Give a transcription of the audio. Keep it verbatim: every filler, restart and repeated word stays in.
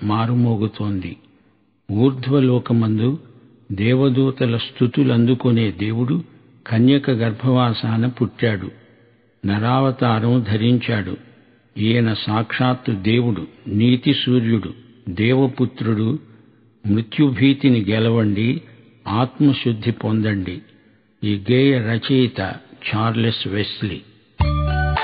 మారుమోగుతోంది. ఊర్ధ్వలోకమందు దేవదూతల స్తుతులందుకొనే దేవుడు కన్యక గర్భవాసాన పుట్టాడు, నరావతారం ధరించాడు. ఈయన సాక్షాత్తు దేవుడు, నీతి సూర్యుడు, దేవపుత్రుడు. మృత్యుభీతిని గెలవండి, ఆత్మశుద్ధి పొందండి. ఈ గేయ రచయిత చార్లెస్ వెస్లీ.